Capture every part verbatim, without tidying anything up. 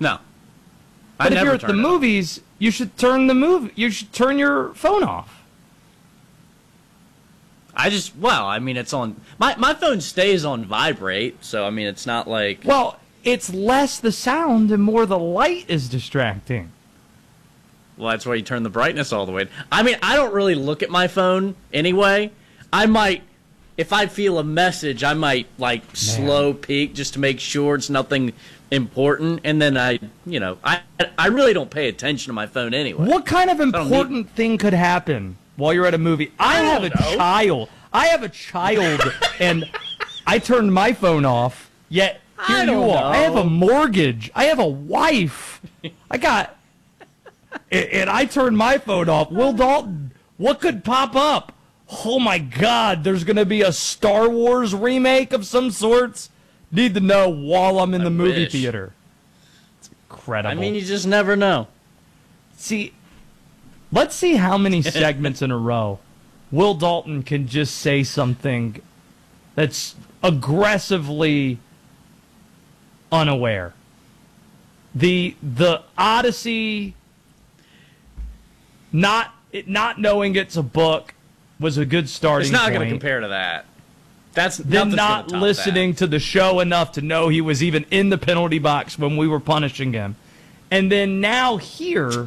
No. I But if never you're at the turn it off. movies, you should turn the move. You should turn your phone off. I just, well, I mean, it's on, my, my phone stays on vibrate, so, I mean, it's not like, Well, it's less the sound and more the light is distracting. well, that's why you turn the brightness all the way. I mean, I don't really look at my phone anyway. I might, if I feel a message, I might, like, slow peek just to make sure it's nothing important, and then I, you know, I I really don't pay attention to my phone anyway. What kind of don't need- important thing could happen while you're at a movie? I, I have a don't know. child. I have a child, and I turned my phone off, yet here I you don't are. I have a know. mortgage. I have a wife. I got... and, and I turned my phone off. Will Dalton, what could pop up? Oh, my God, there's going to be a Star Wars remake of some sorts? Need to know while I'm in I the movie wish. theater. It's incredible. I mean, you just never know. See, let's see how many segments in a row Will Dalton can just say something that's aggressively unaware. The the Odyssey, not it, not knowing it's a book, was a good starting It's not point. going to compare to that. That's Then nothing's not gonna top listening that. to the show enough to know he was even in the penalty box when we were punishing him. And then now here,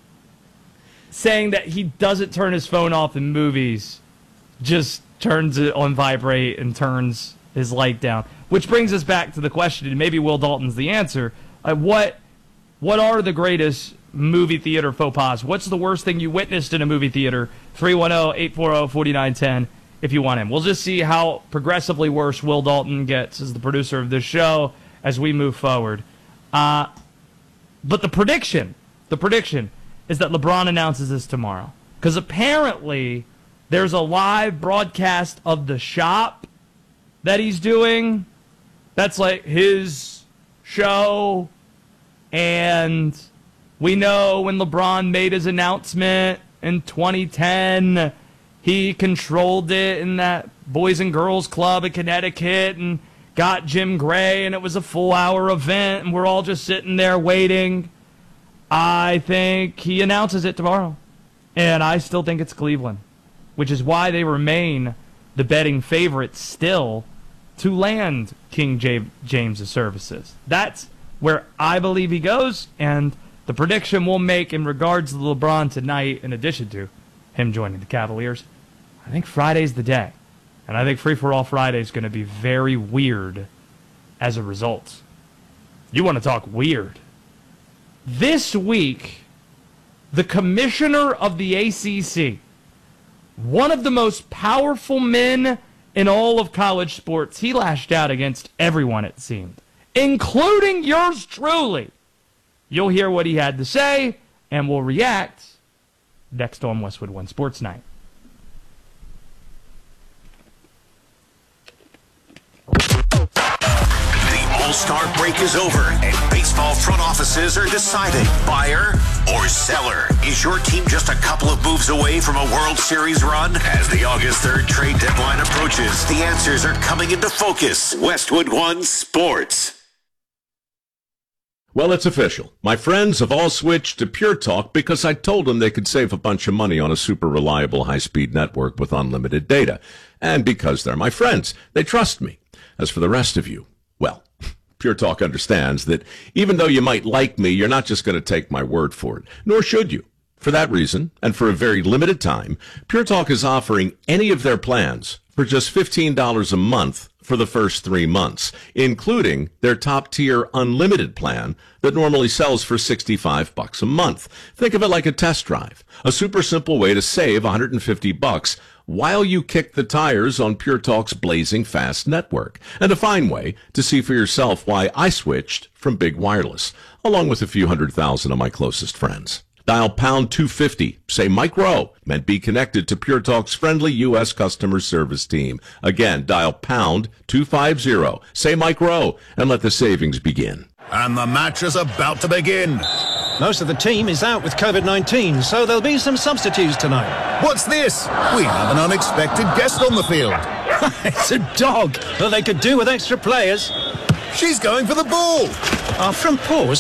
saying that he doesn't turn his phone off in movies, just turns it on vibrate and turns his light down. Which brings us back to the question, and maybe Will Dalton's the answer. Uh, what, what are the greatest movie theater faux pas? What's the worst thing you witnessed in a movie theater? three one zero, eight four zero, four nine one zero if you want him. We'll just see how progressively worse Will Dalton gets as the producer of this show as we move forward. Uh, but the prediction, the prediction is that LeBron announces this tomorrow. Because apparently there's a live broadcast of the shop that he's doing. That's like his show. And we know when LeBron made his announcement in twenty ten, he controlled it in that Boys and Girls Club in Connecticut and got Jim Gray, and it was a full-hour event, and we're all just sitting there waiting. I think he announces it tomorrow, and I still think it's Cleveland, which is why they remain the betting favorites still to land King J- James' services. That's where I believe he goes, and the prediction we'll make in regards to LeBron tonight, in addition to him joining the Cavaliers, I think Friday's the day. And I think Free For All Friday is going to be very weird as a result. You want to talk weird? This week, the commissioner of the A C C, one of the most powerful men in all of college sports, he lashed out against everyone, it seemed, including yours truly. You'll hear what he had to say, and we'll react next on Westwood One Sports Night. The All-Star break is over, and baseball front offices are deciding buyer or seller. Is your team just a couple of moves away from a World Series run? As the August third trade deadline approaches, the answers are coming into focus. Westwood One Sports. Well, it's official. My friends have all switched to Pure Talk because I told them they could save a bunch of money on a super reliable high-speed network with unlimited data. And because they're my friends, they trust me. As for the rest of you, well, Pure Talk understands that even though you might like me, you're not just going to take my word for it, nor should you. For that reason, and for a very limited time, Pure Talk is offering any of their plans for just fifteen dollars a month for the first three months, including their top-tier unlimited plan that normally sells for sixty-five bucks a month. Think of it like a test drive, a super simple way to save one hundred fifty bucks while you kick the tires on Pure Talk's blazing fast network, and a fine way to see for yourself why I switched from Big Wireless, along with a few hundred thousand of my closest friends. Dial pound two fifty, say Mike Rowe, and be connected to Pure Talk's friendly U S customer service team. Again, dial pound two fifty, say Mike Rowe, and let the savings begin. And the match is about to begin. Most of the team is out with COVID nineteen, so there'll be some substitutes tonight. What's this? We have an unexpected guest on the field. It's a dog. Well, they could do with extra players. She's going for the ball. Our front paws